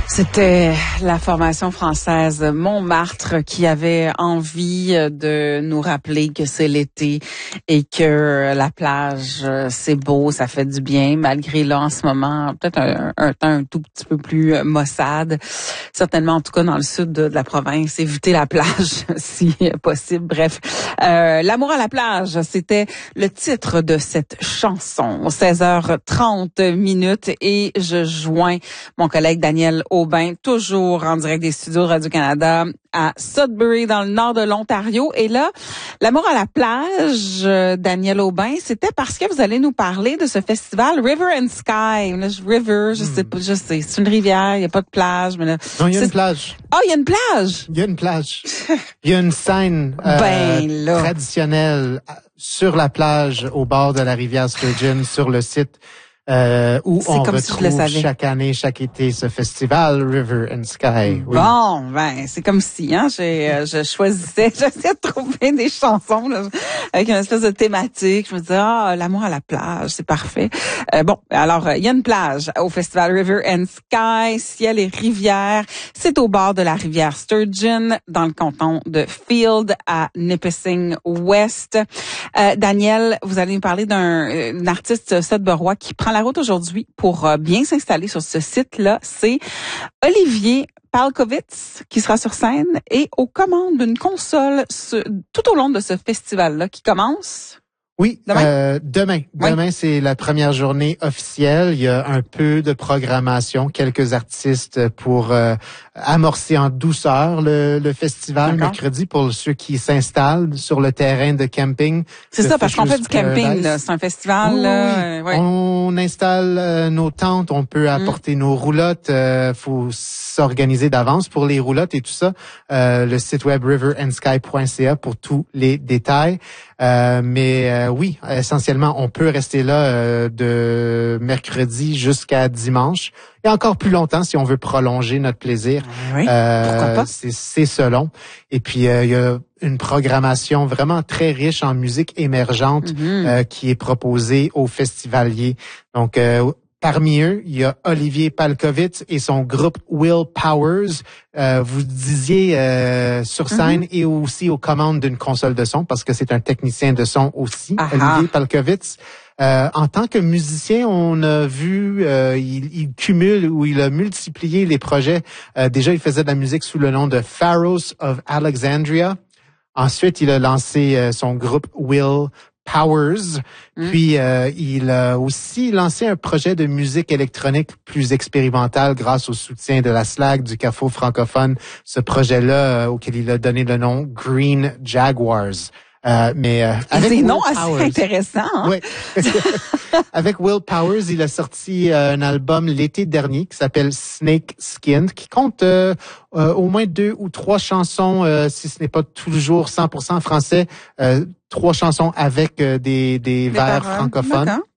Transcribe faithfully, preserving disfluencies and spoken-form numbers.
C'était la formation française Montmartre qui avait envie de nous rappeler que c'est l'été et que la plage, c'est beau, ça fait du bien, malgré là en ce moment, peut-être un, un temps un tout petit peu plus maussade. Certainement, en tout cas, dans le sud de, de la province, éviter la plage si possible. Bref, euh, l'amour à la plage, c'était le titre de cette chanson. seize heures trente minutes et je joins mon collègue Daniel Aubin, toujours en direct des studios de Radio-Canada à Sudbury, dans le nord de l'Ontario. Et là, l'amour à la plage, euh, Daniel Aubin, c'était parce que vous allez nous parler de ce festival River and Sky. Là, je, River, je hmm. sais pas, je sais, c'est une rivière, il y a pas de plage, mais là. Non, il y a une plage. Ah, oh, il y a une plage. Il y a une plage. Il y a une scène euh, ben, là. traditionnelle sur la plage au bord de la rivière Sturgeon, sur le site. Euh, où on retrouve si chaque année, chaque été, ce festival River and Sky. Oui. Bon, ben c'est comme si, hein, j'ai, euh, je choisissais, j'essayais de trouver des chansons là, avec une espèce de thématique. Je me disais, ah, l'amour à la plage, c'est parfait. Euh, bon, alors il y a une plage au festival River and Sky, ciel et rivière. C'est au bord de la rivière Sturgeon, dans le canton de Field, à Nipissing West. Euh, Daniel, vous allez nous parler d'un, d'un artiste sudburois qui prend la route aujourd'hui pour euh, bien s'installer sur ce site-là. C'est Olivier Palkovitz qui sera sur scène et aux commandes d'une console ce, tout au long de ce festival-là qui commence. Oui, demain. Euh, demain. Oui. Demain, c'est la première journée officielle. Il y a un peu de programmation, quelques artistes pour euh, amorcer en douceur le, le festival. D'accord. Mercredi pour ceux qui s'installent sur le terrain de camping. C'est ça, parce qu'on fait du camping, là. C'est un festival. Oui, là, oui. Euh, ouais. On installe euh, nos tentes, on peut apporter mm. nos roulottes. Euh, faut s'organiser d'avance pour les roulottes et tout ça. Euh, le site web river and sky point c a pour tous les détails. Euh, mais euh, oui, essentiellement, on peut rester là euh, de mercredi jusqu'à dimanche et encore plus longtemps si on veut prolonger notre plaisir. Oui, euh, pourquoi pas? C'est, c'est selon. Et puis, euh, il y a une programmation vraiment très riche en musique émergente mm-hmm. euh, qui est proposée aux festivaliers. Donc, euh, parmi eux, il y a Olivier Palkovitz et son groupe Will Powers. Euh, vous disiez euh, sur scène mm-hmm. et aussi aux commandes d'une console de son parce que c'est un technicien de son aussi, Aha. Olivier Palkovitz. Euh, en tant que musicien, on a vu, euh, il, il cumule ou il a multiplié les projets. Euh, déjà, il faisait de la musique sous le nom de Pharaohs of Alexandria. Ensuite, il a lancé euh, son groupe Will Powers. Mm. Puis, euh, il a aussi lancé un projet de musique électronique plus expérimental grâce au soutien de la S L A G, du Carrefour francophone. Ce projet-là, euh, auquel il a donné le nom Green Jaguars. Euh, mais euh, avec des Will noms Powers, assez intéressants. Hein? Oui. Avec Will Powers, il a sorti euh, un album l'été dernier qui s'appelle Snake Skin, qui compte euh, euh, au moins deux ou trois chansons, euh, si ce n'est pas toujours cent pour cent français, euh, trois chansons avec euh, des, des, des vers paroles. francophones. D'accord.